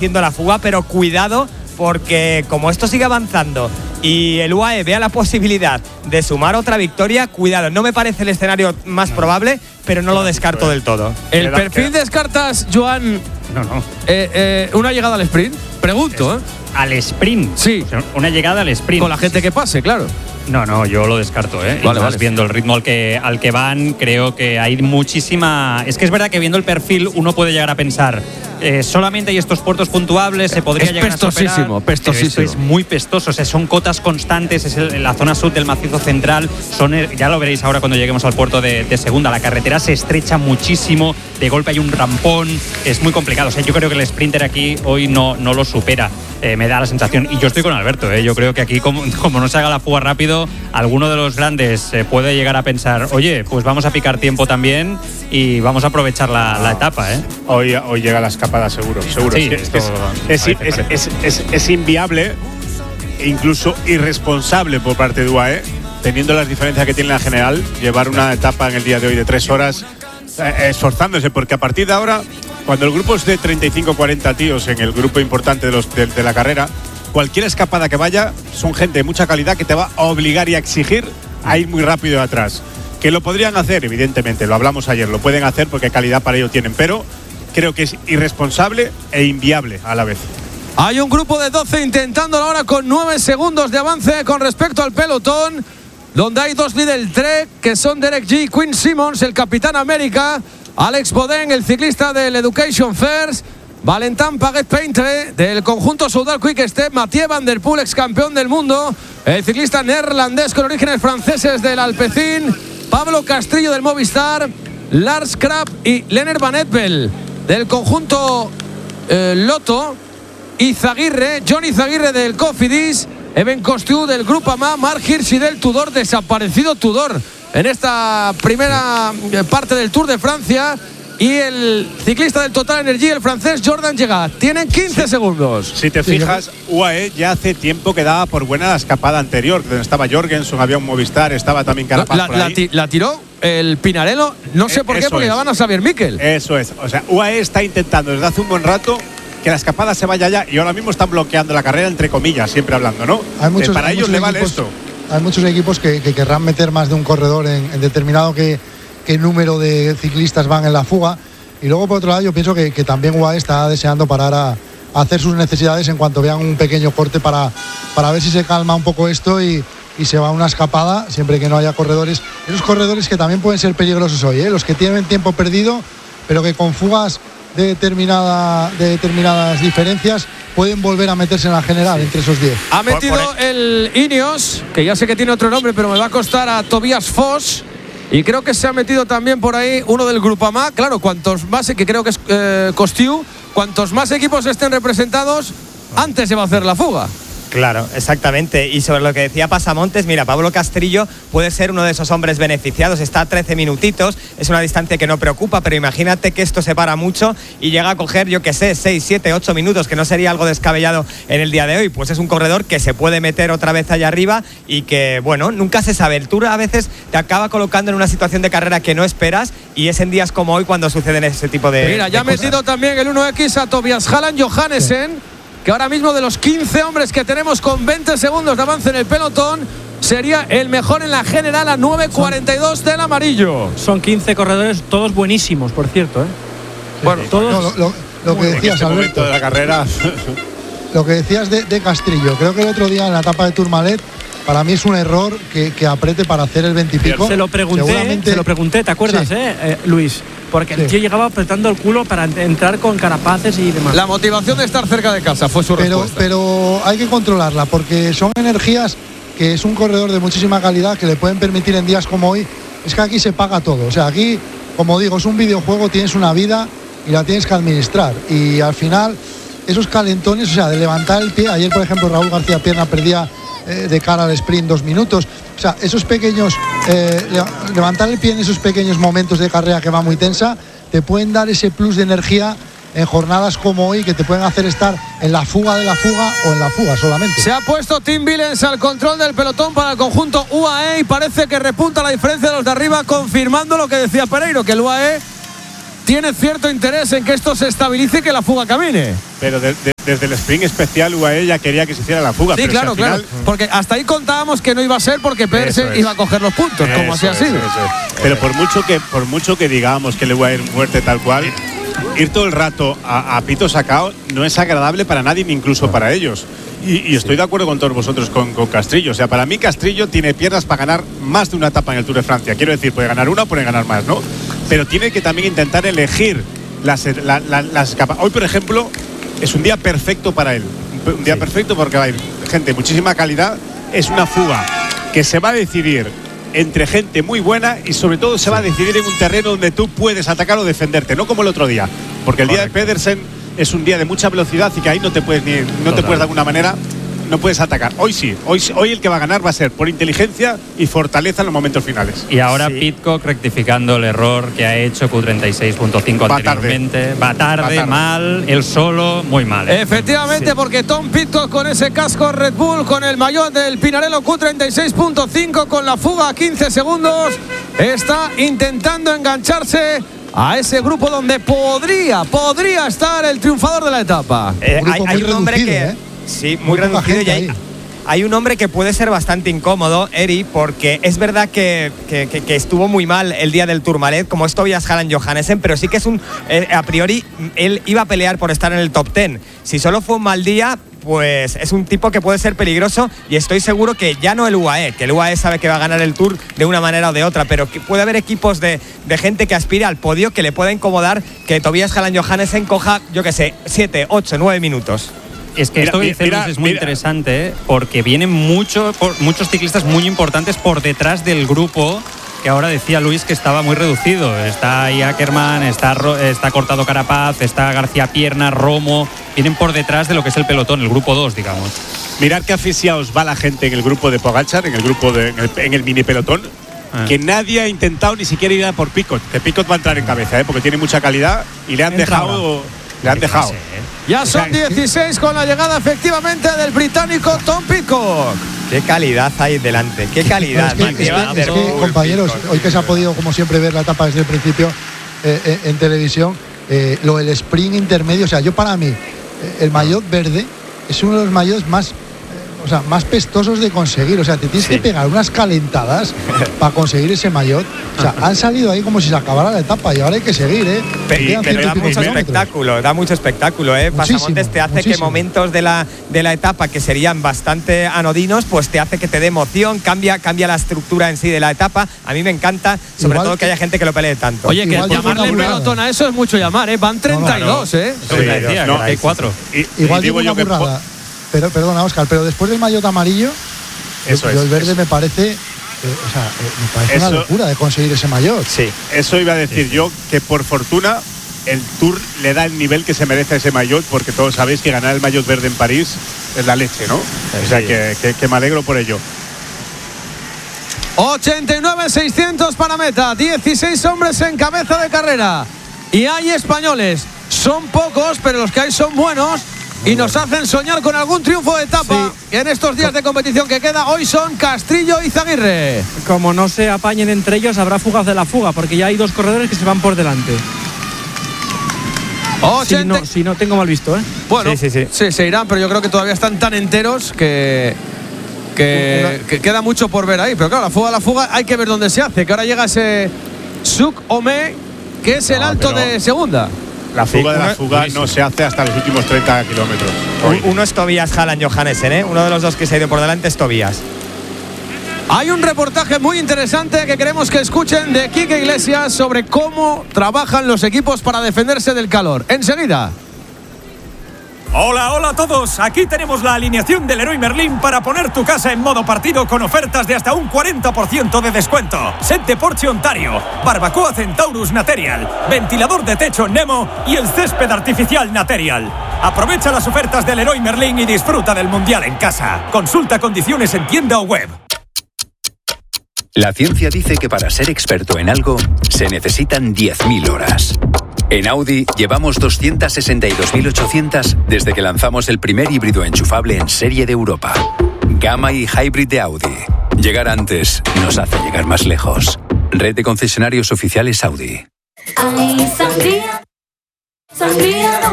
haciendo la fuga, pero cuidado porque como esto sigue avanzando y el UAE vea la posibilidad de sumar otra victoria, cuidado, no me parece el escenario más probable, pero no lo descarto del todo. ¿El perfil descartas, Joan? No. ¿Una llegada al sprint? Pregunto, ¿Al sprint? Sí. O sea, una llegada al sprint. Con la gente que pase, claro. No, yo lo descarto, Vale. Viendo el ritmo al que van, creo que hay muchísima… Es que es verdad que viendo el perfil uno puede llegar a pensar solamente hay estos puertos puntuables, se podría llegar a superar. Pestosísimo. Esto es muy pestoso, o sea, son cotas constantes, es la zona sur del macizo central, ya lo veréis ahora cuando lleguemos al puerto de Segunda, la carretera se estrecha muchísimo, de golpe hay un rampón, es muy complicado, o sea, yo creo que el sprinter aquí hoy no lo supera, me da la sensación, y yo estoy con Alberto, yo creo que aquí como no se haga la fuga rápido, alguno de los grandes puede llegar a pensar, oye, pues vamos a picar tiempo también y vamos a aprovechar la etapa. Hoy llega la escapada seguro. Sí, es inviable e incluso irresponsable por parte de UAE, teniendo las diferencias que tiene la general, llevar una etapa en el día de hoy de 3 horas, esforzándose, porque a partir de ahora, cuando el grupo es de 35-40 tíos en el grupo importante de la carrera, cualquier escapada que vaya son gente de mucha calidad que te va a obligar y a exigir a ir muy rápido de atrás. Que lo podrían hacer, evidentemente, lo hablamos ayer, lo pueden hacer porque calidad para ello tienen, pero creo que es irresponsable e inviable a la vez. Hay un grupo de 12 intentándolo ahora con 9 segundos de avance con respecto al pelotón, donde hay 2 Lidl Trek que son Derek G, Quinn Simmons, el Capitán América, Alex Bodin, el ciclista del Education First, Valentin Paget-Peintre del conjunto Soudal Quick Step, Mathieu Van Der Poel, ex campeón del mundo, el ciclista neerlandés con orígenes franceses del Alpecin, Pablo Castrillo del Movistar, Lars Krab y Lennart Van Etbel del conjunto Lotto, Johnny Izaguirre del Cofidis, Eben Costiu del Grupo AMA, Mark Hirschi del Tudor, desaparecido Tudor en esta primera parte del Tour de Francia, y el ciclista del Total Energy, el francés Jordan Llegat. Tienen 15 segundos. Si te fijas, UAE ya hace tiempo que daba por buena la escapada anterior, donde estaba Jorgensen, había un Movistar, estaba también Carapaz por ahí. La tiró el Pinarello, no sé por qué, porque la van a Xavier Miquel. Eso es, o sea, UAE está intentando desde hace un buen rato que la escapada se vaya ya, y ahora mismo están bloqueando la carrera, entre comillas, siempre hablando, ¿no? Para ellos le vale esto. Hay muchos equipos que querrán meter más de un corredor en determinado qué número de ciclistas van en la fuga. Y luego, por otro lado, yo pienso que también UAE está deseando parar a hacer sus necesidades en cuanto vean un pequeño corte para ver si se calma un poco esto y se va a una escapada, siempre que no haya corredores. Esos corredores que también pueden ser peligrosos hoy, los que tienen tiempo perdido, pero que con fugas de determinadas diferencias pueden volver a meterse en la general entre esos 10. Ha metido el Ineos, que ya sé que tiene otro nombre, pero me va a costar, a Tobias Foss. Y creo que se ha metido también por ahí uno del Grupo AMA. Claro, cuantos más, que creo que es Costiu, cuantos más equipos estén representados, antes se va a hacer la fuga. Claro, exactamente. Y sobre lo que decía Pasamontes, mira, Pablo Castrillo puede ser uno de esos hombres beneficiados. Está a 13 minutitos, es una distancia que no preocupa, pero imagínate que esto se para mucho y llega a coger, yo qué sé, 6, 7, 8 minutos, que no sería algo descabellado en el día de hoy. Pues es un corredor que se puede meter otra vez allá arriba y que, bueno, nunca se sabe. El Tour a veces te acaba colocando en una situación de carrera que no esperas, y es en días como hoy cuando suceden ese tipo de Mira, ya ha metido también el 1X a Tobias Halland Johannesen, que ahora mismo de los 15 hombres que tenemos con 20 segundos de avance en el pelotón, sería el mejor en la general a 9.42 del amarillo. Son 15 corredores, todos buenísimos, por cierto. Bueno, todos. Lo que decías, en este momento de la carrera. Lo que decías de Castrillo, creo que el otro día en la etapa de Tourmalet, para mí es un error que apriete para hacer el 20 y pico. Se lo pregunté, ¿te acuerdas, Luis? Porque el tío llegaba apretando el culo para entrar con carapaces y demás. La motivación de estar cerca de casa fue su respuesta. Pero hay que controlarla, porque son energías que es un corredor de muchísima calidad que le pueden permitir en días como hoy. Es que aquí se paga todo. O sea, aquí, como digo, es un videojuego, tienes una vida y la tienes que administrar. Y al final, esos calentones, o sea, de levantar el pie. Ayer, por ejemplo, Raúl García Pierna perdía de cara al sprint 2 minutos. O sea, esos pequeños, levantar el pie en esos pequeños momentos de carrera que va muy tensa, te pueden dar ese plus de energía en jornadas como hoy, que te pueden hacer estar en la fuga de la fuga o en la fuga solamente. Se ha puesto Tim Willems al control del pelotón para el conjunto UAE y parece que repunta la diferencia de los de arriba, confirmando lo que decía Pereiro, que el UAE tiene cierto interés en que esto se estabilice y que la fuga camine. Pero desde el sprint especial UAE ya quería que se hiciera la fuga. Sí, pero claro, si al final... claro. Porque hasta ahí contábamos que no iba a ser porque Pedersen iba a coger los puntos, como así ha sido. Pero por mucho que digamos que le voy a ir muerte tal cual, ir todo el rato a pito sacado no es agradable para nadie, ni incluso para ellos. Y estoy de acuerdo con todos vosotros con Castrillo. O sea, para mí Castrillo tiene piernas para ganar más de una etapa en el Tour de Francia. Quiero decir, puede ganar una o puede ganar más, ¿no? Pero tiene que también intentar elegir las etapas. Hoy, por ejemplo, es un día perfecto para él. Un día perfecto porque va a ir gente de muchísima calidad. Es una fuga que se va a decidir entre gente muy buena y sobre todo se va a decidir en un terreno donde tú puedes atacar o defenderte, no como el otro día. Porque el día de Pedersen es un día de mucha velocidad y que ahí no te puedes te puedes de alguna manera, no puedes atacar. Hoy sí, hoy el que va a ganar va a ser por inteligencia y fortaleza en los momentos finales. Y ahora Pidcock rectificando el error que ha hecho Q36.5 anteriormente. Va tarde, mal, él solo, muy mal. Efectivamente, porque Tom Pidcock con ese casco Red Bull, con el maillot del Pinarello Q36.5, con la fuga a 15 segundos, está intentando engancharse a ese grupo donde podría estar el triunfador de la etapa. Hay un hombre que... Sí, muy reducido. Y hay un hombre que puede ser bastante incómodo, Eri, porque es verdad que estuvo muy mal el día del Tourmalet, como es Tobias Halland Johannesen, pero sí que es a priori, él iba a pelear por estar en el top 10. Si solo fue un mal día, pues es un tipo que puede ser peligroso, y estoy seguro que ya no el UAE, que el UAE sabe que va a ganar el Tour de una manera o de otra, pero que puede haber equipos de gente que aspire al podio que le pueda incomodar que Tobias Halland Johannesen coja, yo que sé, 7, 8, 9 minutos. Es que esto que dice Luis es muy interesante, porque vienen muchos ciclistas muy importantes por detrás del grupo, que ahora decía Luis que estaba muy reducido. Está ahí Ackermann, está cortado Carapaz, está García Pierna, Romo. Vienen por detrás de lo que es el pelotón, el grupo 2, digamos. Mirad qué asfixiados va la gente en el grupo de Pogačar, en el grupo en el mini pelotón. Que nadie ha intentado ni siquiera ir a por Pidcock. Que Pidcock va a entrar en cabeza, porque tiene mucha calidad y le han dejado. Ya son 16 con la llegada efectivamente del británico Tom Pidcock. Qué calidad hay delante, qué calidad. Es que, compañeros, hoy que se ha podido, como siempre, ver la etapa desde el principio en televisión, lo del sprint intermedio, o sea, yo para mí, el maillot verde es uno de los maillots más pestosos de conseguir. O sea, te tienes que pegar unas calentadas para conseguir ese maillot. O sea, han salido ahí como si se acabara la etapa y ahora hay que seguir, Pero da mucho espectáculo, Pasamontes te hace que momentos de la etapa que serían bastante anodinos, pues te hace que te dé emoción, cambia la estructura en sí de la etapa. A mí me encanta, sobre todo que haya gente que lo pelee tanto. Oye, que llamarle pelotón a eso es mucho llamar, Van 32, hay 4. Igual digo una burrada. Pero, perdona, Óscar, pero después del maillot amarillo, el verde me parece, una locura de conseguir ese maillot. Sí, eso iba a decir yo, que por fortuna el Tour le da el nivel que se merece a ese maillot, porque todos sabéis que ganar el maillot verde en París es la leche, ¿no? O sea, que me alegro por ello. 89.600 para meta, 16 hombres en cabeza de carrera. Y hay españoles, son pocos, pero los que hay son buenos. Y nos hacen soñar con algún triunfo de etapa en estos días de competición que queda. Hoy son Castrillo y Zaguirre. Como no se apañen entre ellos, habrá fugas de la fuga, porque ya hay dos corredores que se van por delante. Si no tengo mal visto, Bueno, sí, se irán, pero yo creo que todavía están tan enteros que queda mucho por ver ahí. Pero claro, la fuga hay que ver dónde se hace, que ahora llega ese Suk Ome, que es el alto de segunda. La fuga no se hace hasta los últimos 30 kilómetros. Uno es Tobias Halland Johannesen, uno de los dos que se ha ido por delante es Tobias. Hay un reportaje muy interesante que queremos que escuchen de Quique Iglesias sobre cómo trabajan los equipos para defenderse del calor. Enseguida. Hola a todos, aquí tenemos la alineación del Leroy Merlin para poner tu casa en modo partido con ofertas de hasta un 40% de descuento. Set de Porsche Ontario, barbacoa Centaurus Material, ventilador de techo Nemo y el césped artificial Material. Aprovecha las ofertas del Leroy Merlin y disfruta del Mundial en casa. Consulta condiciones en tienda o web. La ciencia dice que para ser experto en algo se necesitan 10.000 horas. En Audi llevamos 262.800 desde que lanzamos el primer híbrido enchufable en serie de Europa. Gamma y Hybrid de Audi. Llegar antes nos hace llegar más lejos. Red de concesionarios oficiales Audi. Ay, sangría, sangría